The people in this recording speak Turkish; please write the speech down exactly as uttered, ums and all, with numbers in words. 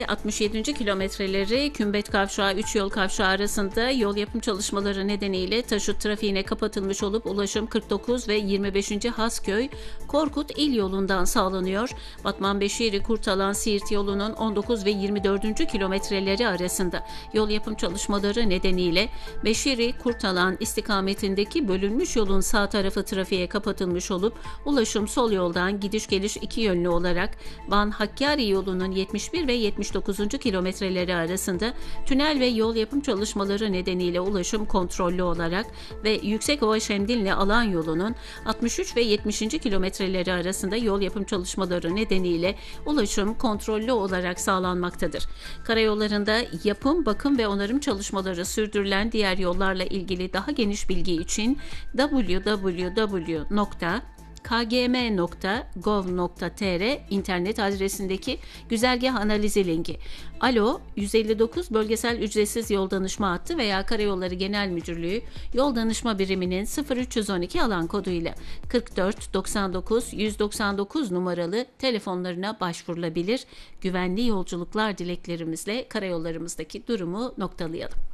altmış yedinci kilometreleri Kümbet Kavşağı üç yol kavşağı arasında yol yapım çalışmaları nedeniyle taşıt trafiğine kapatılmış olup ulaşım kırk dokuz ve yirmi beşinci Hasköy Korkut il yolundan sağlanıyor. Batman-Beşiri Kurtalan Siirt yolunun on dokuz ve yirmi dördüncü kilometreleri arasında yol yapım çalışmaları nedeniyle Beşiri Kurtalan istikametindeki bölünmüş yolun sağ tarafı trafiğe kapatılmış olup ulaşım sol yoldan gidiş geliş iki yönlü olarak Van-Hakkari yolunun yetmiş bir ve yetmiş dokuzuncu kilometreleri arasında tünel ve yol yapım çalışmaları nedeniyle ulaşım kontrollü olarak ve Yüksekova Şemdinli alan yolunun altmış üç ve yetmişinci kilometreleri arasında yol yapım çalışmaları nedeniyle ulaşım kontrollü olarak sağlanmaktadır. Karayollarında yapım, bakım ve onarım çalışmaları sürdürülen diğer yollarla ilgili daha geniş bilgi için double-u double-u double-u nokta k g m nokta gov nokta t r internet adresindeki güzergah analizi linki, Alo yüz elli dokuz bölgesel ücretsiz yol danışma hattı veya Karayolları Genel Müdürlüğü Yol Danışma Biriminin sıfır üç yüz on iki alan koduyla kırk dört doksan dokuz yüz doksan dokuz numaralı telefonlarına başvurulabilir. Güvenli yolculuklar dileklerimizle karayollarımızdaki durumu noktalayalım.